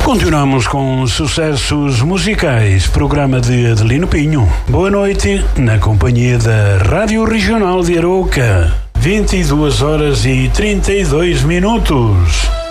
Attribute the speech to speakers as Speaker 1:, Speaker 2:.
Speaker 1: Continuamos com sucessos musicais, programa de Adelino Pinho. Boa noite, na companhia da Rádio Regional de Arouca. 22 horas e 32 minutos.